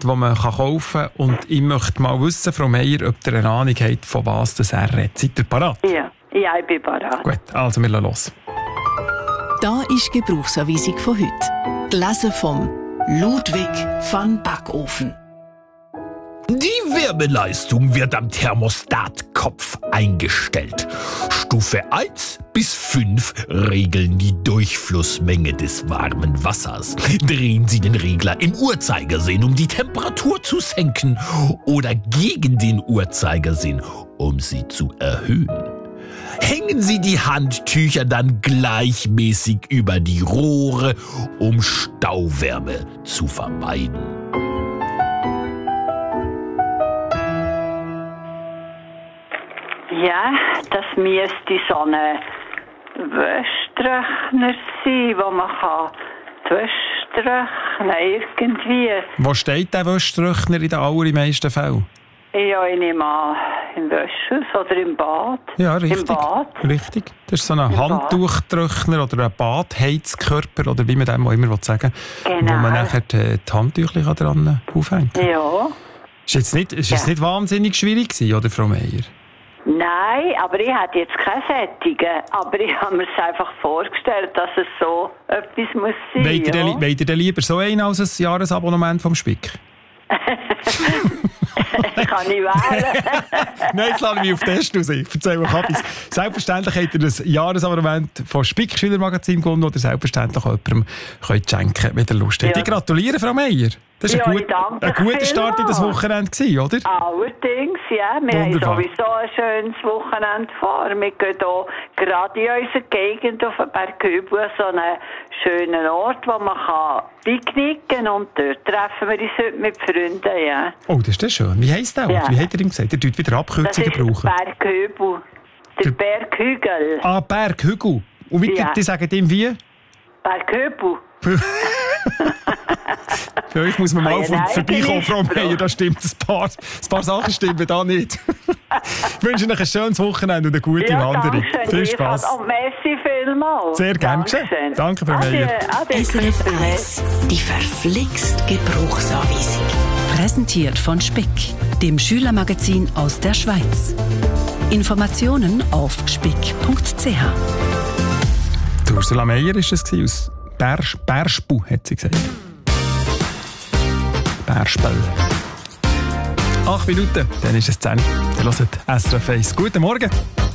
die man kaufen kann. Und ich möchte mal wissen, Frau Meier, ob ihr eine Ahnung habt, von was das er redet. Seid ihr parat? Ja, ich bin parat. Gut, also wir lassen los. Da ist die Gebrauchsanweisung von heute. Gelesen vom Ludwig van Backofen. Die Wärmeleistung wird am Thermostatkopf eingestellt. Stufe 1 bis 5 regeln die Durchflussmenge des warmen Wassers. Drehen Sie den Regler im Uhrzeigersinn, um die Temperatur zu senken, oder gegen den Uhrzeigersinn, um sie zu erhöhen. Hängen Sie die Handtücher dann gleichmäßig über die Rohre, um Stauwärme zu vermeiden. Ja, das müsste so ein Wäschtrockner sein, wo man die Wäsche trocknen irgendwie. Wo steht der Wäschtrockner in den allermeisten Fällen? Ja, ich nehme an, im Wäschhaus oder im Bad. Ja, richtig. Im Bad. Richtig. Das ist so ein Handtuchtrockner oder ein Badheizkörper oder wie man dem auch immer sagen will, Genau. wo man nachher die Handtücher dran aufhängen kann. Ja. Ist jetzt nicht wahnsinnig schwierig gewesen, oder Frau Meier? Nein, aber ich hatte jetzt keine Sättigen. Aber ich habe mir es einfach vorgestellt, dass es so etwas muss sein. Wollt ihr denn lieber so einen als ein Jahresabonnement vom Spick? Kann ich wählen? Nein, jetzt lasse ich mich auf den Test raus. Ich erzähle euch etwas. Selbstverständlich habt ihr das Jahresabonnement vom Spick Schülermagazin gewonnen oder selbstverständlich auch jemandem könnt schenken, wenn ihr Lust habt. Ja. Ich gratuliere, Frau Meier. Das war Ja, ein guter Start in das Wochenende gewesen, oder? Allerdings, ja. Wir Wunderbar. haben sowieso ein schönes Wochenende vor. Wir gehen hier gerade in unserer Gegend auf den Berg Hübel, so einen schönen Ort, wo man picknicken kann. Und dort treffen wir uns heute mit Freunden, ja. Oh, das ist das schön. Wie heisst der Ort? Ja. Wie hat er ihm gesagt? Er tut wieder Das Abkürzungen ist brauchen. Berg Hübel. Der Berghügel. Ah, Berghügel. Und wie, Ja. die sagen ihm wie? Berg Hübel. Für euch muss man mal Ein vorbeikommen, Frau eigener Meier. Da stimmt ein paar Sachen stimmen da nicht. Ich wünsche euch ein schönes Wochenende und eine gute Wanderung. Dankeschön. Viel Spass. Und merci vielmals. Sehr gerne geschehen. Danke, Frau Meier. SRF 1, die verflixt Gebrauchsanweisung. Präsentiert von Spick, dem Schülermagazin aus der Schweiz. Informationen auf spick.ch. Ursula Meier war es aus Berspu, hat sie gesagt. Berspel. 8 Minuten, dann ist es 10. Ihr hört SRF 1. Guten Morgen.